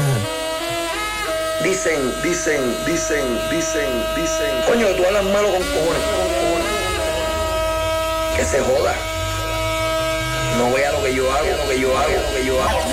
Dicen. Coño, que tú hablas malo con cojones. Que se joda. No vea lo que yo hago.